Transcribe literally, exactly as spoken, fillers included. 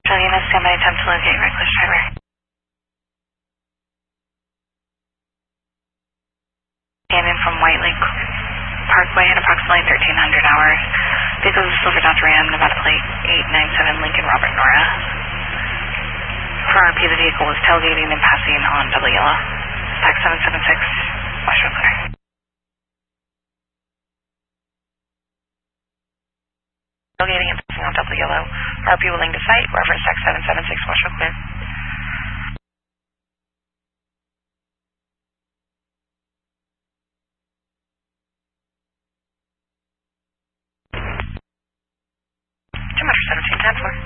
Unit, standby attempt to locate reckless driver. Canyon from White Lake Parkway at approximately thirteen hundred hours. Vehicle is a silver Dodge Ram, Nevada plate eight nine seven Lincoln Robert Nora. For R P, the vehicle was tailgating and passing on double yellow. Stack seven seven six, Western Clear. Tailgating and passing on double yellow. R P willing to fight. Reference stack seven seven six, Western Clear. Two seventeen ten four.